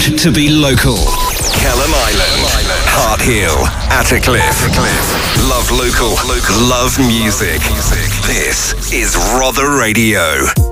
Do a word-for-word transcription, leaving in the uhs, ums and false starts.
to be local. Kelham Island, Hart Hill, Attercliffe. Love local, love music. This is Rother Radio.